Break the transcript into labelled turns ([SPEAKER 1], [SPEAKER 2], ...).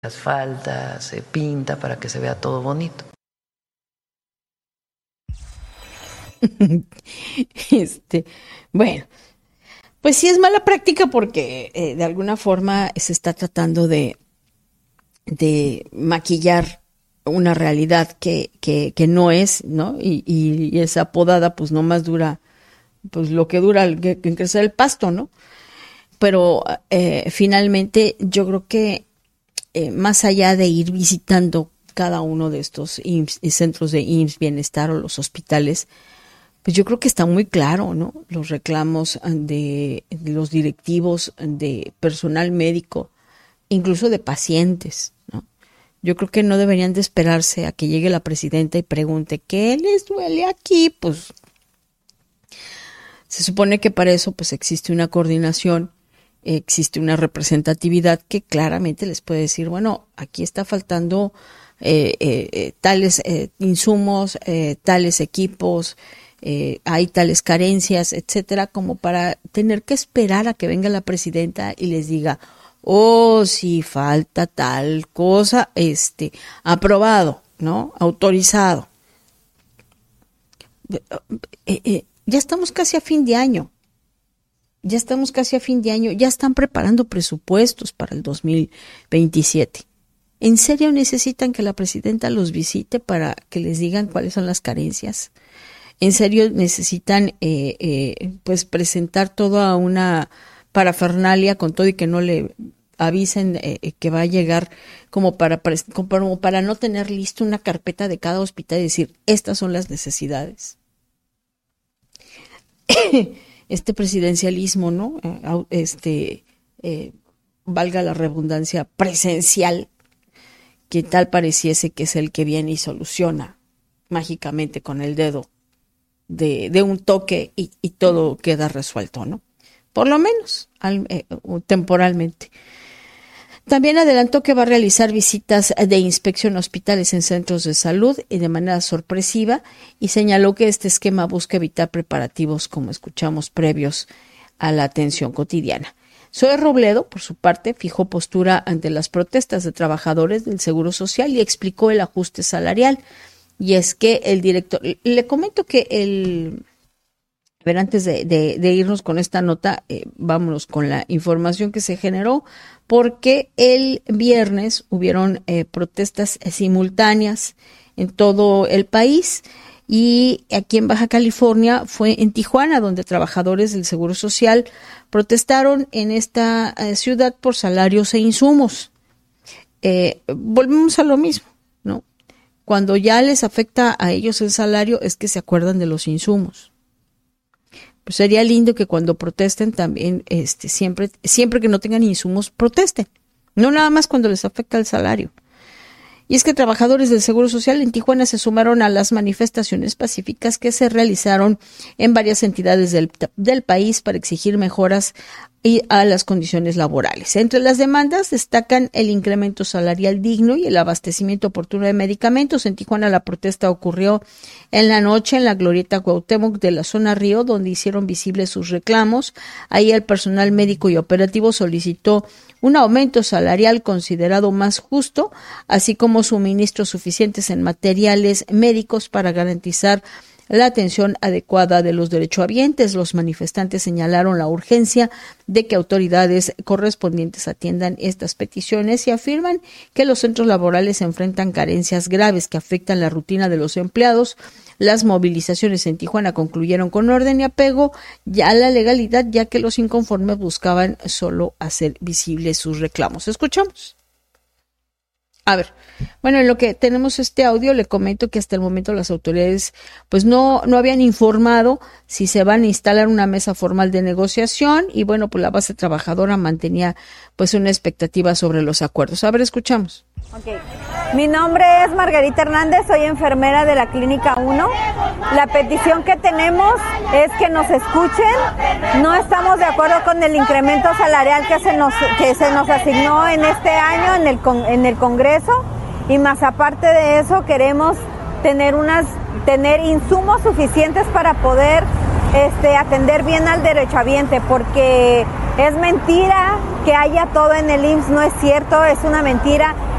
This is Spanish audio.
[SPEAKER 1] asfalta, se pinta para que se vea todo bonito.
[SPEAKER 2] Bueno, pues sí es mala práctica porque de alguna forma se está tratando de maquillar una realidad que no es, ¿no? Y esa podada pues nomás dura pues lo que dura en crecer el pasto, ¿no? Pero finalmente yo creo que más allá de ir visitando cada uno de estos centros de IMSS Bienestar o los hospitales, pues yo creo que está muy claro, ¿no? Los reclamos de los directivos, de personal médico, incluso de pacientes, ¿no? Yo creo que no deberían de esperarse a que llegue la presidenta y pregunte, ¿qué les duele aquí? Pues se supone que para eso pues existe una coordinación, existe una representatividad que claramente les puede decir, bueno, aquí está faltando tales insumos, tales equipos, hay tales carencias, etcétera, como para tener que esperar a que venga la presidenta y les diga, oh, si falta tal cosa, aprobado, ¿no? Autorizado. Ya estamos casi a fin de año. Ya están preparando presupuestos para el 2027. ¿En serio necesitan que la presidenta los visite para que les digan cuáles son las carencias? ¿En serio necesitan pues presentar toda una parafernalia con todo y que no le avisen que va a llegar como para no tener listo una carpeta de cada hospital y decir, estas son las necesidades? Este presidencialismo, ¿no? Valga la redundancia, presencial, que tal pareciese que es el que viene y soluciona mágicamente con el dedo de un toque y todo queda resuelto, ¿no? Por lo menos temporalmente. También adelantó que va a realizar visitas de inspección a hospitales en centros de salud y de manera sorpresiva, y señaló que este esquema busca evitar preparativos, como escuchamos, previos a la atención cotidiana. Zoe Robledo, por su parte, fijó postura ante las protestas de trabajadores del Seguro Social y explicó el ajuste salarial. Y es que el director, le comento que antes de irnos con esta nota, vámonos con la información que se generó, porque el viernes hubieron protestas simultáneas en todo el país, y aquí en Baja California fue en Tijuana, donde trabajadores del Seguro Social protestaron en esta ciudad por salarios e insumos. Volvemos a lo mismo, ¿no? Cuando ya les afecta a ellos el salario es que se acuerdan de los insumos. Pues sería lindo que cuando protesten también, siempre que no tengan insumos, protesten. No nada más cuando les afecta el salario. Y es que trabajadores del Seguro Social en Tijuana se sumaron a las manifestaciones pacíficas que se realizaron en varias entidades del país para exigir mejoras a las condiciones laborales. Entre las demandas destacan el incremento salarial digno y el abastecimiento oportuno de medicamentos. En Tijuana la protesta ocurrió en la noche en la glorieta Cuauhtémoc de la zona Río, donde hicieron visibles sus reclamos. Ahí el personal médico y operativo solicitó un aumento salarial considerado más justo, así como suministros suficientes en materiales médicos para garantizar la atención adecuada de los derechohabientes. Los manifestantes señalaron la urgencia de que autoridades correspondientes atiendan estas peticiones y afirman que los centros laborales enfrentan carencias graves que afectan la rutina de los empleados. Las movilizaciones en Tijuana concluyeron con orden y apego ya a la legalidad, ya que los inconformes buscaban solo hacer visibles sus reclamos. Escuchamos. A ver, bueno, en lo que tenemos este audio, le comento que hasta el momento las autoridades pues no habían informado si se van a instalar una mesa formal de negociación, y bueno, pues la base trabajadora mantenía pues una expectativa sobre los acuerdos. A ver, escuchamos.
[SPEAKER 3] Okay. Mi nombre es Margarita Hernández, soy enfermera de la Clínica 1. La petición que tenemos es que nos escuchen. No estamos de acuerdo con el incremento salarial que se nos asignó en este año en el Congreso, y más aparte de eso queremos tener insumos suficientes para poder atender bien al derechohabiente, porque Es mentira que haya todo en el IMSS, no es cierto, es una mentira.